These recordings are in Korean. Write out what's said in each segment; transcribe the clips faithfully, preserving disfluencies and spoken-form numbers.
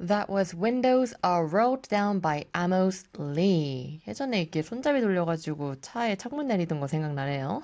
That was Windows Are Rolled Down by Amos Lee. 예전에 이렇게 손잡이 돌려가지고 차에 창문 내리던 거 생각나네요.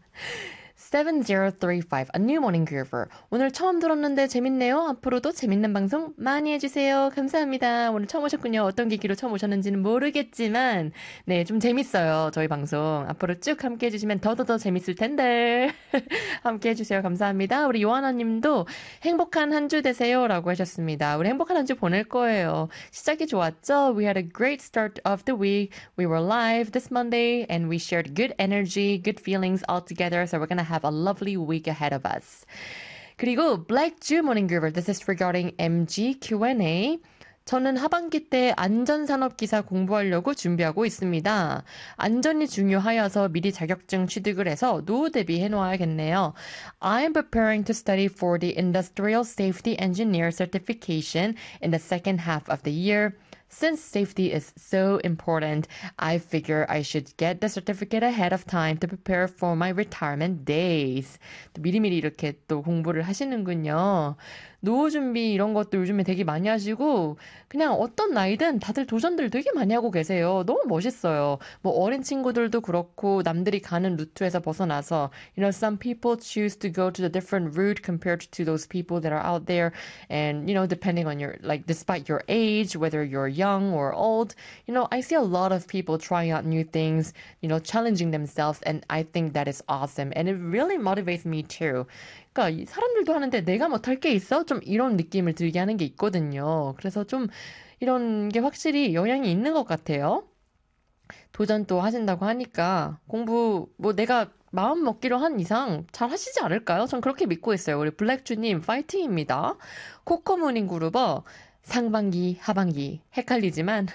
칠공삼오, A New Morning Groover. 오늘 처음 들었는데 재밌네요. 앞으로도 재밌는 방송 많이 해주세요. 감사합니다. 오늘 처음 오셨군요. 어떤 계기로 처음 오셨는지는 모르겠지만 네, 좀 재밌어요. 저희 방송. 앞으로 쭉 함께 해주시면 더더더 재밌을 텐데. 함께 해주세요. 감사합니다. 우리 요하나 님도 행복한 한 주 되세요. 라고 하셨습니다. 우리 행복한 한 주 보낼 거예요. 시작이 좋았죠? We had a great start of the week. We were live this Monday and we shared good energy, good feelings all together. So we're gonna have a lovely week ahead of us. 그리고 Black Jew Morning Groover. This is regarding M G Q and A. 저는 하반기 때 안전산업기사 공부하려고 준비하고 있습니다. 안전이 중요하여서 미리 자격증 취득을 해서 노후 대비해 놓아야겠네요. I am preparing to study for the Industrial Safety Engineer certification in the second half of the year. Since safety is so important, I figure I should get the certificate ahead of time to prepare for my retirement days. 또 미리미리 이렇게 또 공부를 하시는군요. 노후 준비 이런 것도 요즘에 되게 많이 하시고 그냥 어떤 나이든 다들 도전들 되게 많이 하고 계세요. 너무 멋있어요. 뭐 어린 친구들도 그렇고 남들이 가는 루트에서 벗어나서 you know some people choose to go to the different route compared to those people that are out there and you know depending on your like despite your age whether you're young or old you know I see a lot of people trying out new things you know challenging themselves and I think that is awesome and it really motivates me too. 그러니까 사람들도 하는데 내가 못할 게 있어? 좀 이런 느낌을 들게 하는 게 있거든요. 그래서 좀 이런 게 확실히 영향이 있는 것 같아요. 도전 또 하신다고 하니까 공부 뭐 내가 마음 먹기로 한 이상 잘 하시지 않을까요? 전 그렇게 믿고 있어요. 우리 블랙주님 파이팅입니다. 코코모닝 그루버 상반기 하반기 헷갈리지만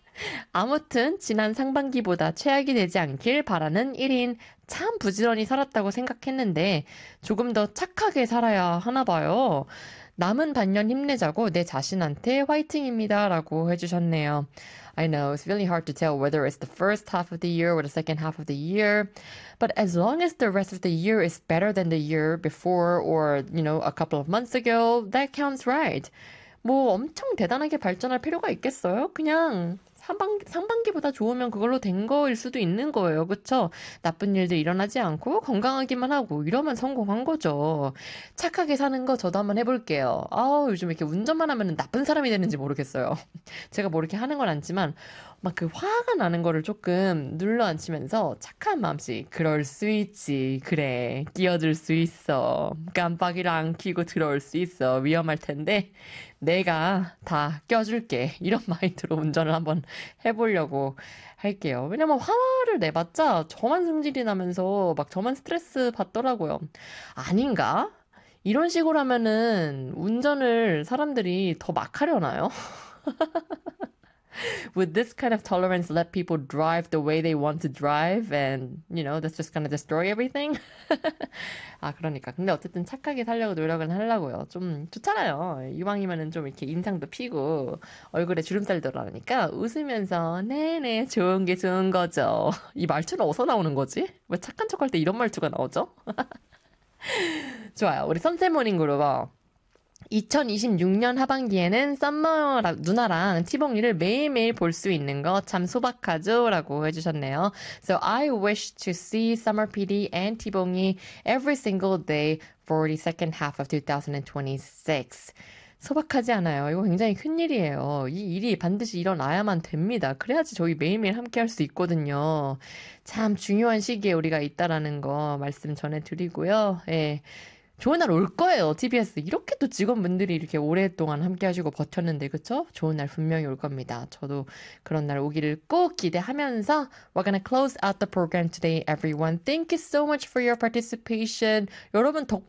아무튼 지난 상반기보다 최악이 되지 않길 바라는 일 인 참 부지런히 살았다고 생각했는데 조금 더 착하게 살아야 하나 봐요. 남은 반년 힘내자고 내 자신한테 화이팅입니다 라고 해주셨네요. I know it's really hard to tell whether it's the first half of the year or the second half of the year. But as long as the rest of the year is better than the year before or, you know, a couple of months ago, that counts right. 뭐 엄청 대단하게 발전할 필요가 있겠어요? 그냥 상반, 상반기보다 좋으면 그걸로 된 거일 수도 있는 거예요. 그쵸? 나쁜 일도 일어나지 않고 건강하기만 하고 이러면 성공한 거죠. 착하게 사는 거 저도 한번 해볼게요. 아우 요즘 이렇게 운전만 하면 나쁜 사람이 되는지 모르겠어요. 제가 뭐 이렇게 하는 건 아니지만 막 그 화가 나는 거를 조금 눌러앉히면서 착한 마음씩 그럴 수 있지. 그래. 끼어들 수 있어. 깜빡이를 안 켜고 들어올 수 있어. 위험할 텐데 내가 다 껴줄게. 이런 마인드로 운전을 한번 해보려고 할게요. 왜냐면 화를 내봤자 저만 승질이 나면서 막 저만 스트레스 받더라고요. 아닌가? 이런 식으로 하면은 운전을 사람들이 더 막 하려나요? Would this kind of tolerance let people drive the way they want to drive and, you know, that's just gonna destroy everything? 아, 그러니까. 근데 어쨌든 착하게 살려고 노력은 하려고요. 좀 좋잖아요. 이왕이면은 좀 이렇게 인상도 피고 얼굴에 주름살도 나니까 웃으면서 네네 좋은 게 좋은 거죠. 이 말투는 어디서 나오는 거지? 왜 착한 척할 때 이런 말투가 나오죠? 좋아요. 우리 선셋모닝 그룹어. 이천이십육 년 하반기에는 썸머 누나랑 티봉이를 매일매일 볼 수 있는 거 참 소박하죠? 라고 해주셨네요. So I wish to see Summer 피디 and 티봉이 every single day for the second half of twenty twenty-six. 소박하지 않아요. 이거 굉장히 큰일이에요. 이 일이 반드시 일어나야만 됩니다. 그래야지 저희 매일매일 함께 할 수 있거든요. 참 중요한 시기에 우리가 있다라는 거 말씀 전해드리고요. 예. 좋은 날 올 거예요. 티비에스. 이렇게 또 직원분들이 이렇게 오랫동안 함께 하시고 버텼는데, 그쵸? 좋은 날 분명히 올 겁니다. 저도 그런 날 오기를 꼭 기대하면서 We're gonna close out the program today, everyone. Thank you so much for your participation. 여러분 덕분에